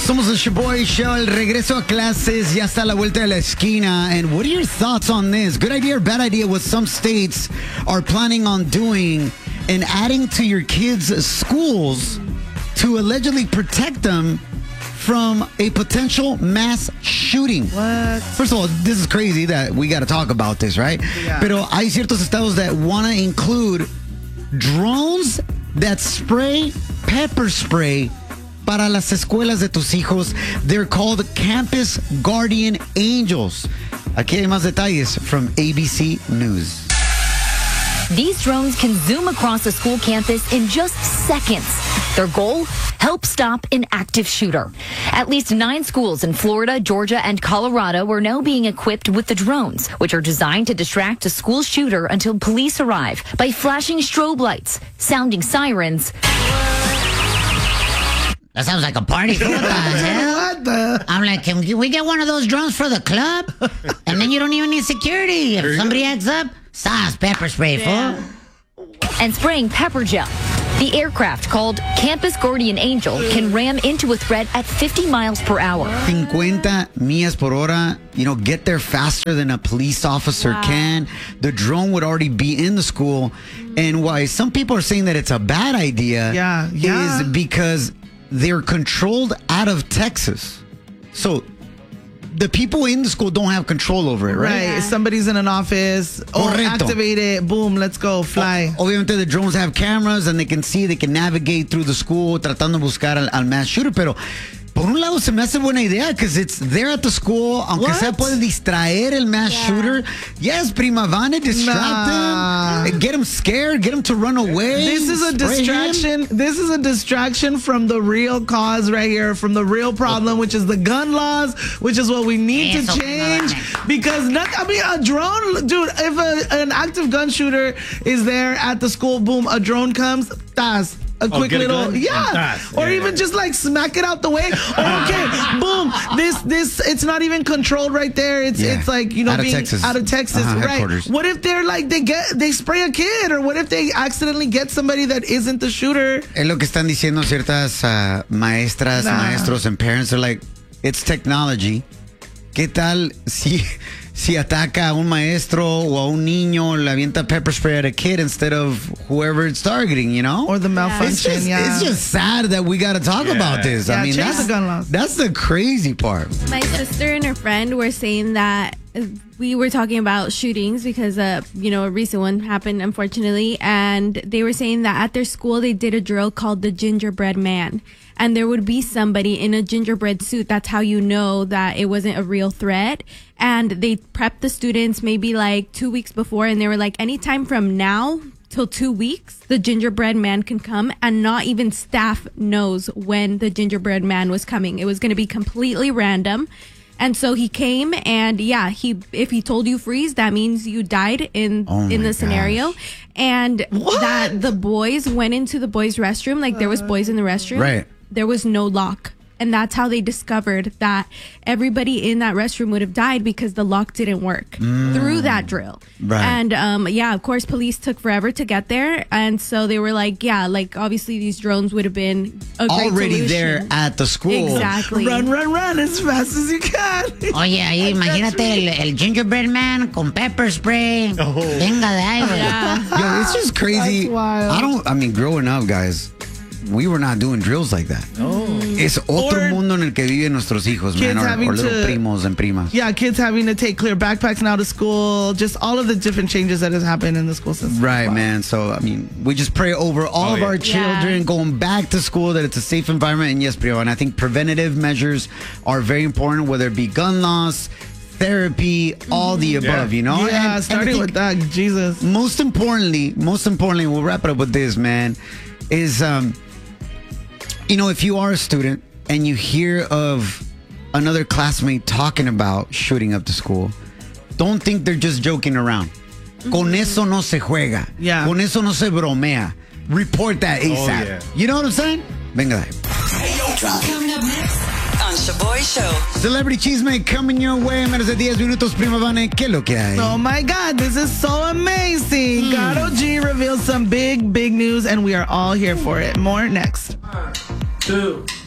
Somos the Shaboy Show. El regreso a clases ya está a la vuelta de la esquina. And what are your thoughts on this? Good idea or bad idea what some states are planning on doing and adding to your kids' schools to allegedly protect them from a potential mass shooting. What? First of all, this is crazy that we got to talk about this, right? Yeah. Pero hay ciertos estados that want to include drones that spray pepper spray para las escuelas de tus hijos. They're called Campus Guardian Angels. Aquí hay más detalles from ABC News. These drones can zoom across a school campus in just seconds. Their goal? Help stop an active shooter. At least 9 schools in Florida, Georgia, and Colorado are now being equipped with the drones, which are designed to distract a school shooter until police arrive by flashing strobe lights, sounding sirens. That sounds like a party. What the hell? What the? I'm like, can we get one of those drones for the club? And then you don't even need security. If somebody acts up, sauce, pepper spray, fool. And spraying pepper gel. The aircraft, called Campus Guardian Angel, can ram into a threat at 50 miles per hour. 50 millas por hora, get there faster than a police officer can. The drone would already be in the school. And why some people are saying that it's a bad idea is because they're controlled out of Texas. So the people in the school don't have control over it, right? Right. Somebody's in an office. Activate it. Boom. Let's go. Fly. Obviamente the drones have cameras and they can navigate through the school tratando de buscar al mass shooter, pero por un lado se me hace buena idea because it's there at the school, aunque sea puede distraer el mass shooter. Yes, prima, van to distract him, get him scared, get him to run away. This is a distraction. This is a distraction from the real cause right here, from the real problem, which is the gun laws, which is what we need to change. Because a drone, dude, if an active gun shooter is there at the school, boom, a drone comes, a quick little, even just like smack it out the way. Okay, boom. This it's not even controlled right there. It's like out being Texas. Out of Texas, right? Headquarters. What if they're like they spray a kid, or what if they accidentally get somebody that isn't the shooter? Es lo que están diciendo ciertas maestras, maestros, and parents. They're like, it's technology. ¿Qué tal si ataca a un maestro o a un niño, le avienta pepper spray at a kid instead of whoever it's targeting, Or the malfunction, It's just sad that we got to talk about this. Yeah, I mean, change the gun laws. That's the crazy part. My sister and her friend were saying that we were talking about shootings because, a recent one happened, unfortunately. And they were saying that at their school, they did a drill called the gingerbread man. And there would be somebody in a gingerbread suit. That's how you know that it wasn't a real threat. And they prepped the students maybe like 2 weeks before. And they were like, anytime from now till 2 weeks, the gingerbread man can come. And not even staff knows when the gingerbread man was coming. It was going to be completely random. And so he came, and if he told you freeze, that means you died in the scenario. And that the boys went into the boys' restroom, like there was boys in the restroom. Right. There was no lock. And that's how they discovered that everybody in that restroom would have died because the lock didn't work through that drill. Right. And of course, police took forever to get there. And so they were like, obviously these drones would have been a great already solution. there at the school. Exactly. Run as fast as you can. Oye, ahí imagínate el gingerbread man con pepper spray. Venga de ahí, güey. Yo, it's just crazy. That's wild. Growing up, guys, we were not doing drills like that. Es otro mundo en el que viven nuestros hijos, man, or little primos and primas. Yeah, kids having to take clear backpacks now to school, just all of the different changes that has happened in the school system. Right, man. So, we just pray over all of our children going back to school that it's a safe environment. And yes, Priyo, and I think preventative measures are very important, whether it be gun laws, therapy, all the above, Yeah, and starting with that, Jesus. Most importantly, we'll wrap it up with this, man, is... if you are a student and you hear of another classmate talking about shooting up the school, don't think they're just joking around. Con eso no se juega. Yeah. Con eso no se bromea. Report that ASAP. You know what I'm saying? Venga de ahí. Coming up next on Shaboy Show. Celebrity Chisme coming your way. Menos de 10 minutos, Prima Vane. ¿Qué es lo que hay? Oh my God, this is so amazing. Karol G reveals some big news, and we are all here for it. More next. 1, 2,